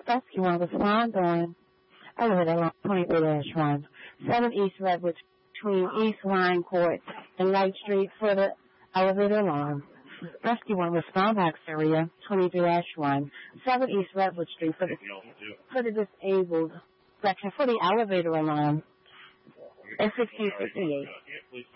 Rescue 1, respond on elevator line 23-1. 7 East Redwood between East Line Court and Light Street for the elevator alarm. Rescue 1, respond box area 23-1. 7 East Redwood Street for the disabled section for the elevator alarm. At 1668.